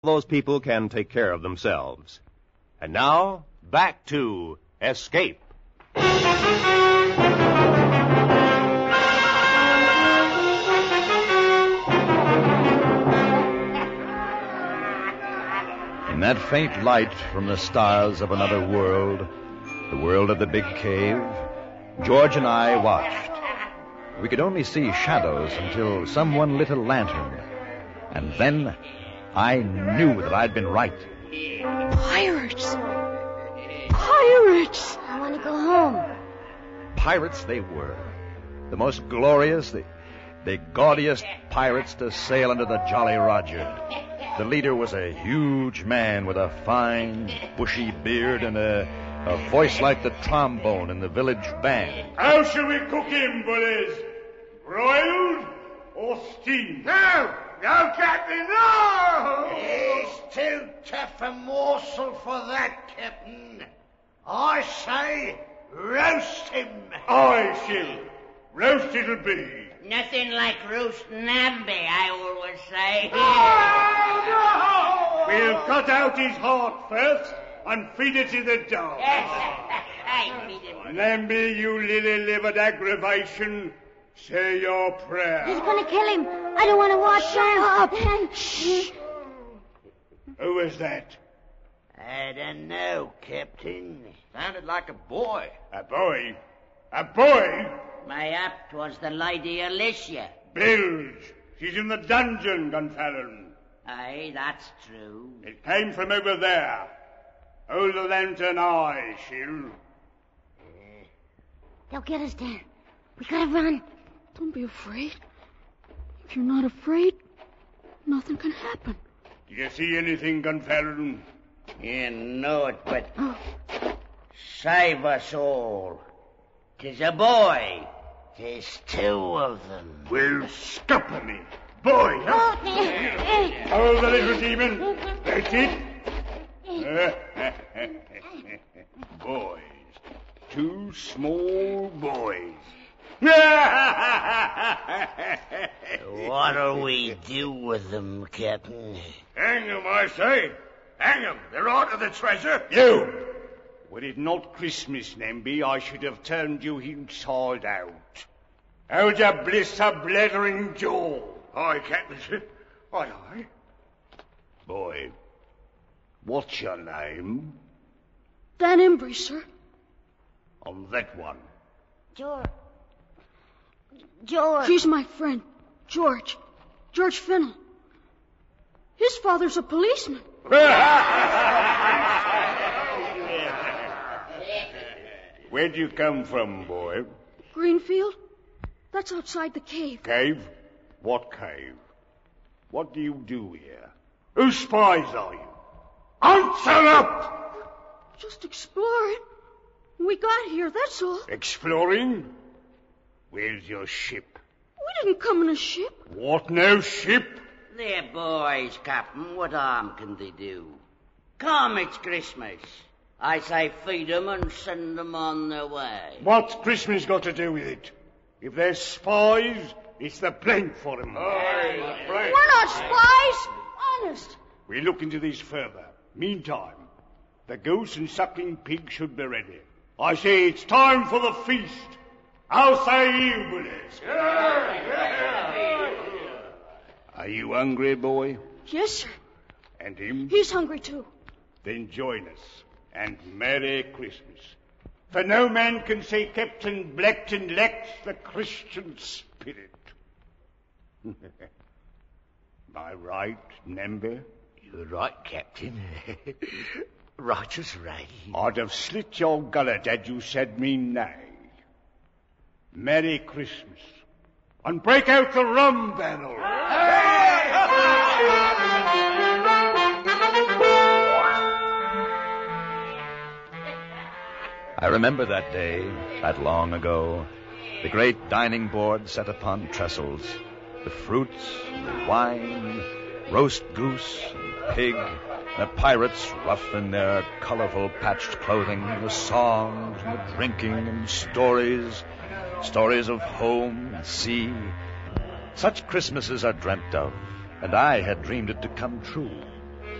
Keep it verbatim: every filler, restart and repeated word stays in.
those people can take care of themselves. And now, back to Escape. In that faint light from the stars of another world, the world of the big cave, George and I watched. We could only see shadows until someone lit a lantern. And then I knew that I'd been right. Pirates! Pirates! I want to go home. Pirates they were. The most glorious, the, the gaudiest pirates to sail under the Jolly Roger. The leader was a huge man with a fine, bushy beard and a, a voice like the trombone in the village band. How shall we cook him, bullies? Broiled or steamed? No! No, Captain, no! He's too tough a morsel for that, Captain. I say, roast him. I shall. Roast it'll be. Nothing like roast Namby, I always say. Oh, no! We'll cut out his heart first and feed it to the dog. I feed him. Namby, you lily-livered aggravation, say your prayer. He's going to kill him. I don't want to watch him. Shh. Who was that? I don't know, Captain. Sounded like a boy. A boy? A boy? Mayhap 'twas the Lady Alicia. Bilge. She's in the dungeon, Gunfallen. Aye, that's true. It came from over there. Hold the lantern eye, Shield. They'll get us, Dan. We gotta run. Don't be afraid. If you're not afraid, nothing can happen. Do you see anything, Gunfallen? You know it, but Oh, save us all. 'Tis a boy. There's two of them. Well, scupper me. Boy, huh? Hold the little demon. That's it. Boys. Two small boys. What'll we do with them, Captain? Hang them, I say. Hang them. They're out of the treasure. You! Were it not Christmas, Namby, I should have turned you inside out. Hold your bliss a blethering jaw. Aye, Captain. Aye, aye. Boy, what's your name? Dan Embry, sir. On that one. George. George. He's my friend, George. George Fennel. His father's a policeman. Where'd you come from, boy? Greenfield? That's outside the cave. Cave? What cave? What do you do here? Whose spies are you? Answer up! Just exploring. We got here, that's all. Exploring? Where's your ship? We didn't come in a ship. What, no ship? They're boys, Captain. What harm can they do? Come, it's Christmas. I say feed 'em and send 'em on their way. What's Christmas got to do with it? If they're spies, it's the blank for 'em. We're not spies. Honest. We'll look into this further. Meantime, the goose and suckling pig should be ready. I say it's time for the feast. How say you, bullies? Are you hungry, boy? Yes, sir. And him? He's hungry, too. Then join us, and Merry Christmas. For no man can say Captain Blackton lacks the Christian spirit. Am I right, Namby? You're right, Captain. Right as rain. I'd have slit your gullet had you said me nay. Merry Christmas. And break out the rum barrel. I remember that day, that long ago, the great dining board set upon trestles, the fruits, the wine, roast goose and pig, the pirates rough in their colorful patched clothing, the songs and the drinking and stories, stories of home and sea. Such Christmases are dreamt of, and I had dreamed it to come true.